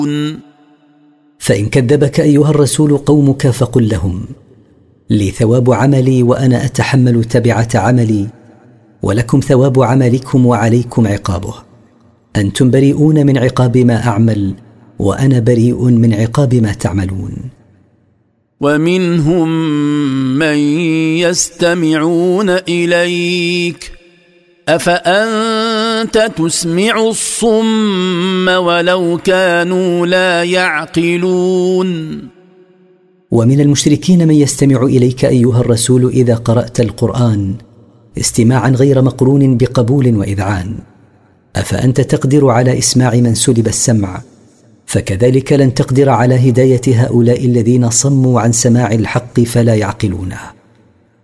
فإن كذبك أيها الرسول قومك فقل لهم: لي ثواب عملي وأنا أتحمل تبعة عملي، ولكم ثواب عملكم وعليكم عقابه. أنتم بريئون من عقاب ما أعمل، وأنا بريء من عقاب ما تعملون. ومنهم من يستمعون إليك أفأنت تسمع الصم ولو كانوا لا يعقلون. ومن المشركين من يستمع إليك أيها الرسول إذا قرأت القرآن استماعا غير مقرون بقبول وإذعان. أفأنت تقدر على إسماع من سلب السمع؟ فكذلك لن تقدر على هداية هؤلاء الذين صموا عن سماع الحق فلا يعقلونه.